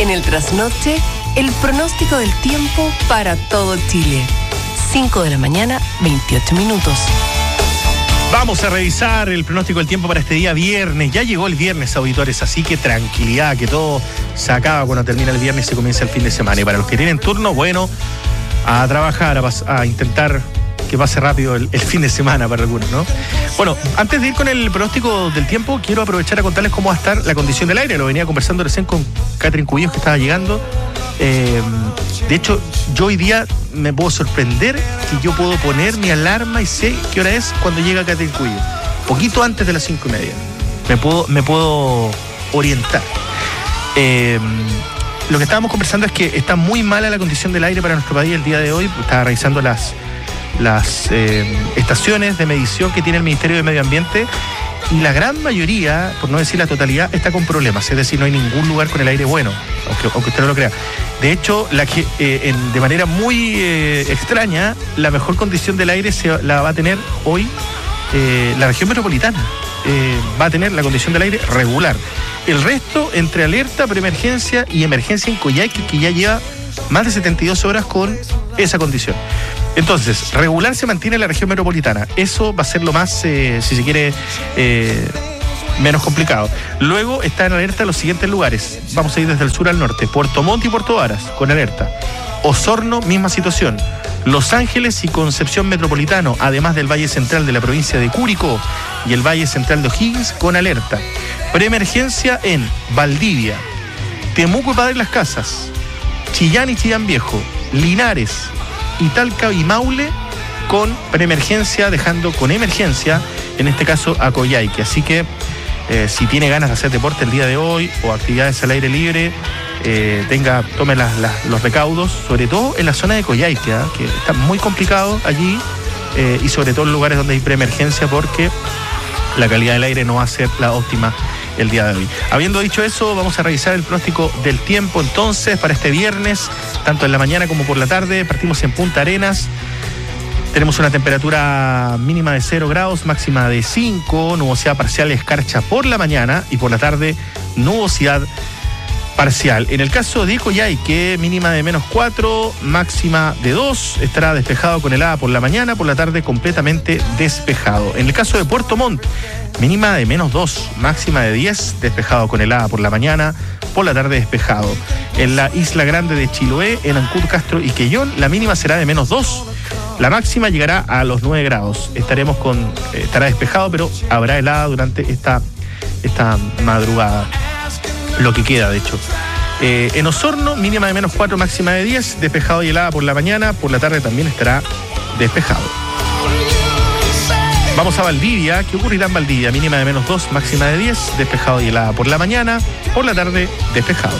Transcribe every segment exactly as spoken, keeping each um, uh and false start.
En el trasnoche, el pronóstico del tiempo para todo Chile. cinco de la mañana, veintiocho minutos. Vamos a revisar el pronóstico del tiempo para este día viernes. Ya llegó el viernes, auditores, así que tranquilidad, que todo se acaba cuando termina el viernes y se comienza el fin de semana. Y para los que tienen turno, bueno, a trabajar, a, pas- a intentar que pase rápido el, el fin de semana para algunos, ¿no? Bueno, antes de ir con el pronóstico del tiempo, quiero aprovechar a contarles cómo va a estar la condición del aire. Lo venía conversando recién con Catherine Cubillos, que estaba llegando. Eh, de hecho, yo hoy día me puedo sorprender que yo puedo poner mi alarma y sé qué hora es cuando llega Catherine Cubillos. Poquito antes de las cinco y media. Me puedo, me puedo orientar. Eh, lo que estábamos conversando es que está muy mala la condición del aire para nuestro país el día de hoy. Estaba revisando las, las eh, estaciones de medición que tiene el Ministerio de Medio Ambiente. Y la gran mayoría, por no decir la totalidad, está con problemas. Es decir, no hay ningún lugar con el aire bueno, aunque, aunque usted no lo crea. De hecho, la que, eh, en, de manera muy eh, extraña, la mejor condición del aire se, la va a tener hoy eh, la región metropolitana. Eh, va a tener la condición del aire regular. El resto, entre alerta, preemergencia y emergencia en Coyhaique, que ya lleva más de setenta y dos horas con esa condición. Entonces, regular se mantiene en la región metropolitana. Eso va a ser lo más, eh, si se quiere, eh, menos complicado. Luego está en alerta los siguientes lugares. Vamos a ir desde el sur al norte. Puerto Montt y Puerto Varas, con alerta. Osorno, misma situación. Los Ángeles y Concepción Metropolitano, además del Valle Central de la provincia de Curicó y el Valle Central de O'Higgins, con alerta. Preemergencia en Valdivia, Temuco y Padre Las Casas, Chillán y Chillán Viejo, Linares, Talca y Maule, con preemergencia, dejando con emergencia, en este caso, a Coyhaique. Así que, eh, si tiene ganas de hacer deporte el día de hoy o actividades al aire libre, eh, tenga, tome las, las, los recaudos, sobre todo en la zona de Coyhaique, ¿eh? Que está muy complicado allí, eh, y sobre todo en lugares donde hay preemergencia, porque la calidad del aire no va a ser la óptima el día de hoy. Habiendo dicho eso, vamos a revisar el pronóstico del tiempo entonces para este viernes, tanto en la mañana como por la tarde. Partimos en Punta Arenas. Tenemos una temperatura mínima de cero grados, máxima de cinco, nubosidad parcial, escarcha por la mañana, y por la tarde nubosidad parcial. En el caso de Coyhaique, mínima de menos cuatro, máxima de dos, estará despejado con helada por la mañana, por la tarde completamente despejado. En el caso de Puerto Montt, mínima de menos dos, máxima de diez, despejado con helada por la mañana, por la tarde despejado. En la Isla Grande de Chiloé, en Ancud, Castro y Quellón, la mínima será de menos dos, la máxima llegará a los nueve grados. Estaremos con, eh, estará despejado, pero habrá helada durante esta, esta madrugada. Lo que queda, de hecho. Eh, en Osorno, mínima de menos cuatro, máxima de diez, despejado y helada por la mañana, por la tarde también estará despejado. Vamos a Valdivia. ¿Qué ocurrirá en Valdivia? Mínima de menos dos, máxima de diez, despejado y helada por la mañana, por la tarde despejado.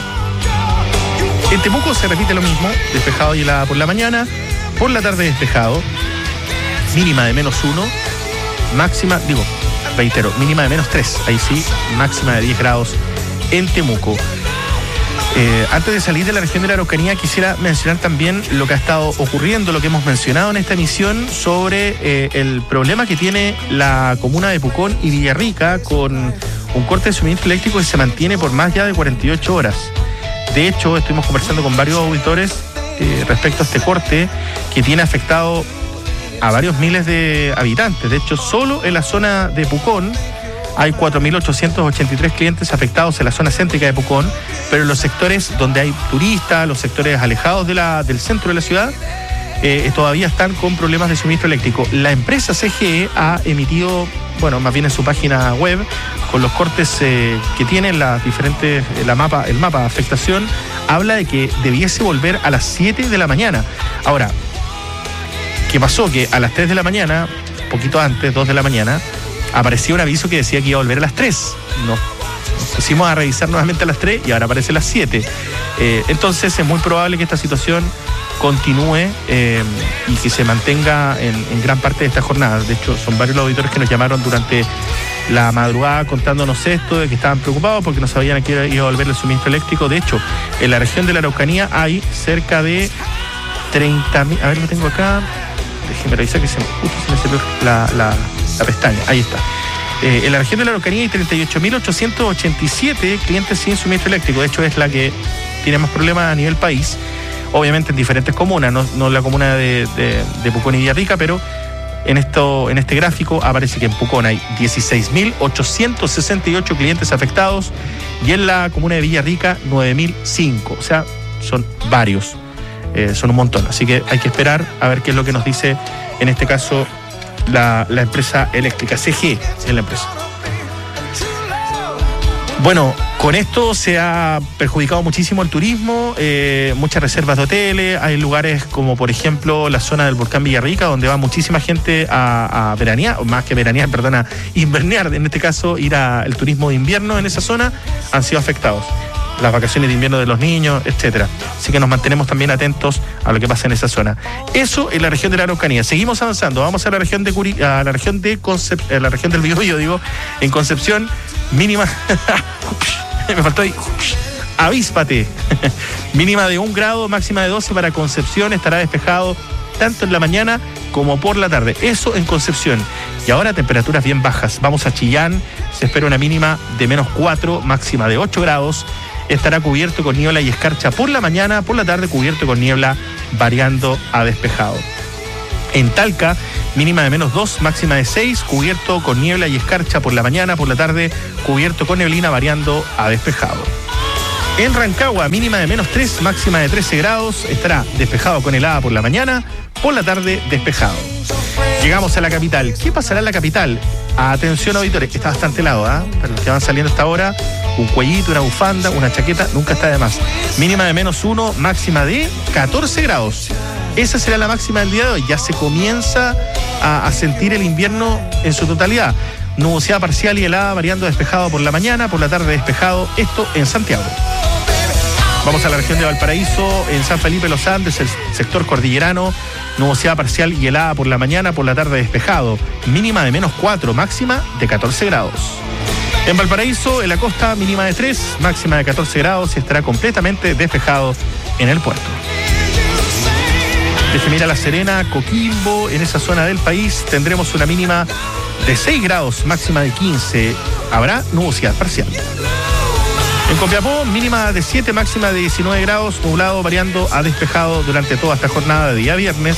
En Temuco se repite lo mismo, despejado y helada por la mañana, por la tarde despejado, mínima de menos uno, máxima, digo, reitero, mínima de menos tres, ahí sí, máxima de diez grados en Temuco. Eh, antes de salir de la región de la Araucanía, quisiera mencionar también lo que ha estado ocurriendo, lo que hemos mencionado en esta emisión sobre eh, el problema que tiene la comuna de Pucón y Villarrica con un corte de suministro eléctrico que se mantiene por más ya de cuarenta y ocho horas. De hecho, estuvimos conversando con varios auditores eh, respecto a este corte que tiene afectado a varios miles de habitantes. De hecho, solo en la zona de Pucón hay cuatro mil ochocientos ochenta y tres clientes afectados en la zona céntrica de Pucón, pero en los sectores donde hay turistas, los sectores alejados de la, del centro de la ciudad, eh, todavía están con problemas de suministro eléctrico. La empresa C G E ha emitido, bueno, más bien en su página web, con los cortes eh, que tienen las diferentes, la mapa, el mapa de afectación, habla de que debiese volver a las siete de la mañana. Ahora, ¿qué pasó? Que a las tres de la mañana, poquito antes, dos de la mañana, aparecía un aviso que decía que iba a volver a las tres. Nos, nos pusimos a revisar nuevamente a las tres y ahora aparece a las siete. Eh, entonces es muy probable que esta situación continúe eh, y que se mantenga en, en gran parte de esta jornada. De hecho, son varios los auditores que nos llamaron durante la madrugada contándonos esto, de que estaban preocupados porque no sabían a qué hora iba a volver el suministro eléctrico. De hecho, en la región de la Araucanía hay cerca de treinta mil... A ver, lo tengo acá. Déjeme revisar que se, justo se me salió la, la, la pestaña. Ahí está. Eh, en la región de la Araucanía hay treinta y ocho mil ochocientos ochenta y siete clientes sin suministro eléctrico. De hecho, es la que tiene más problemas a nivel país, obviamente en diferentes comunas, no, no la comuna de, de, de Pucón y Villarrica, pero en, esto, en este gráfico aparece que en Pucón hay dieciséis mil ochocientos sesenta y ocho clientes afectados y en la comuna de Villarrica nueve mil cinco, o sea, son varios, eh, son un montón, así que hay que esperar a ver qué es lo que nos dice en este caso la, la empresa eléctrica, C G es la empresa. Bueno, con esto se ha perjudicado muchísimo el turismo, eh, muchas reservas de hoteles, hay lugares como por ejemplo la zona del volcán Villarrica, donde va muchísima gente a, a veranear, o más que veranear, perdona, invernear, en este caso ir al turismo de invierno en esa zona, han sido afectados. Las vacaciones de invierno de los niños, etcétera. Así que nos mantenemos también atentos a lo que pasa en esa zona. Eso en la región de la Araucanía. Seguimos avanzando. Vamos a la región de Curi, a la región de Concep, a la región del Biobío, digo, en Concepción, mínima. Me faltó ahí. Avíspate. Mínima de un grado, máxima de doce para Concepción. Estará despejado tanto en la mañana como por la tarde. Eso en Concepción. Y ahora temperaturas bien bajas. Vamos a Chillán. Se espera una mínima de menos cuatro, máxima de ocho grados. Estará cubierto con niebla y escarcha por la mañana, por la tarde cubierto con niebla, variando a despejado. En Talca, mínima de menos dos, máxima de seis, cubierto con niebla y escarcha por la mañana, por la tarde cubierto con neblina, variando a despejado. En Rancagua, mínima de menos tres, máxima de trece grados, estará despejado con helada por la mañana, por la tarde despejado. Llegamos a la capital. ¿Qué pasará en la capital? Atención, auditores, está bastante helado, ¿eh? Para los que van saliendo hasta ahora, un cuellito, una bufanda, una chaqueta, nunca está de más. Mínima de menos uno, máxima de catorce grados. Esa será la máxima del día de hoy. Ya se comienza a, a sentir el invierno en su totalidad. Nubosidad parcial y helada, variando despejado por la mañana, por la tarde despejado. Esto en Santiago. Vamos a la región de Valparaíso, en San Felipe Los Andes, el sector cordillerano. Nubosidad parcial y helada por la mañana, por la tarde despejado. Mínima de menos cuatro, máxima de catorce grados. En Valparaíso, en la costa, mínima de tres, máxima de catorce grados y estará completamente despejado en el puerto. Desde Mira La Serena, Coquimbo, en esa zona del país tendremos una mínima de seis grados, máxima de quince. Habrá nubosidad parcial. En Copiapó, mínima de siete, máxima de diecinueve grados, nublado, variando a despejado durante toda esta jornada de día viernes.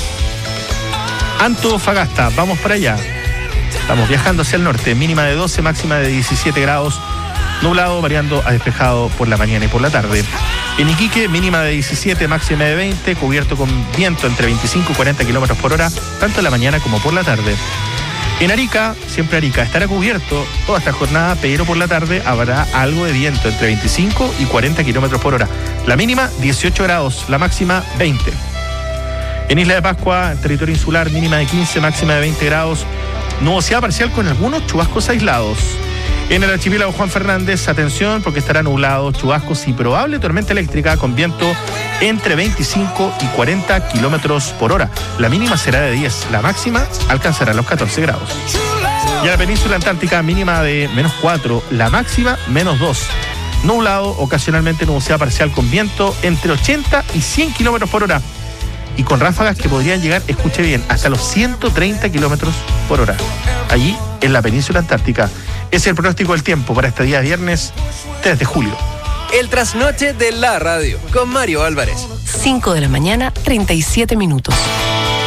Antofagasta, vamos para allá. Estamos viajando hacia el norte, mínima de doce, máxima de diecisiete grados, nublado, variando a despejado por la mañana y por la tarde. En Iquique, mínima de diecisiete, máxima de veinte, cubierto con viento entre veinticinco y cuarenta kilómetros por hora, tanto en la mañana como por la tarde. En Arica, siempre Arica, estará cubierto toda esta jornada, pero por la tarde habrá algo de viento entre veinticinco y cuarenta kilómetros por hora. La mínima, dieciocho grados, la máxima, veinte. En Isla de Pascua, en territorio insular, mínima de quince, máxima de veinte grados, nubosidad parcial con algunos chubascos aislados. En el archipiélago Juan Fernández, atención, porque estará nublado, chubascos y probable tormenta eléctrica con viento entre veinticinco y cuarenta kilómetros por hora. La mínima será de diez, la máxima alcanzará los catorce grados. Y en la península antártica, mínima de menos cuatro, la máxima menos dos. Nublado, ocasionalmente nubosidad parcial con viento entre ochenta y cien kilómetros por hora. Y con ráfagas que podrían llegar, escuche bien, hasta los ciento treinta kilómetros por hora. Allí, en la península antártica. Es el pronóstico del tiempo para este día viernes tres de julio. El trasnoche de la radio, con Mario Álvarez. cinco de la mañana, treinta y siete minutos.